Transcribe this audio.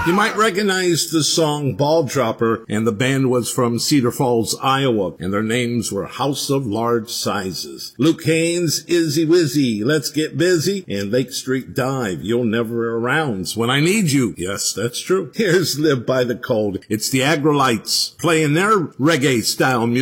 You might recognize the song Ball Dropper, and the band was from Cedar Falls, Iowa, and their names were House of Large Sizes. Luke Haynes, Izzy Wizzy, Let's Get Busy, and Lake Street Dive, You'll Never Arounds When I Need You. Yes, that's true. Here's Live by the Cold. It's the Agrolites playing their reggae-style music.